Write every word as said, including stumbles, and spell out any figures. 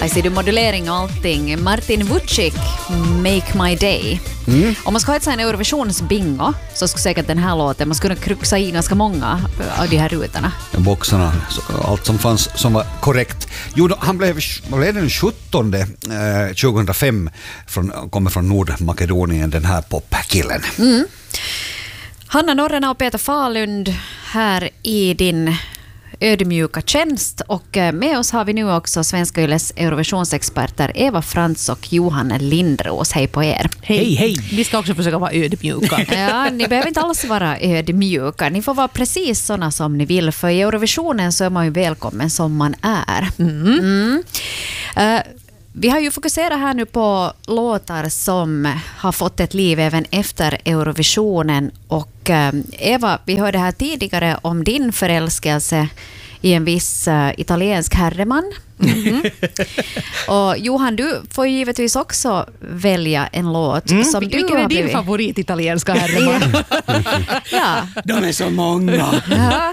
Här ser du modulering och allting. Martin Vucic, Make My Day. Mm. Om man ska ha ett sån Eurovisionsbingo så skulle säkert den här låten, man skulle kruxa i ganska många av de här rutorna. Boxarna, allt som fanns som var korrekt. Jo, han blev, blev den sjuttonde eh, tjugohundrafem, från, kommer från Nordmakedonien, den här popkillen. Mm. Hanna Norrena och Peter Falund här i din ödmjuka tjänst, och med oss har vi nu också Svenska Yles Eurovisionsexperter Eva Frans och Johan Lindros. Hej på er. Hej, hej. Vi ska också försöka vara ödmjuka. Ja, ni behöver inte alls vara ödmjuka. Ni får vara precis såna som ni vill, för i Eurovisionen så är man ju välkommen som man är. Mm. Mm. Uh, Vi har ju fokuserat här nu på låtar som har fått ett liv även efter Eurovisionen. Och Eva, vi hörde här tidigare om din förälskelse i en viss uh, italiensk herreman. Mm-hmm. Och Johan, du får ju givetvis också välja en låt mm. som du Vilken har är din blivit... favorit italienska herreman? Ja. De är så många. Ja.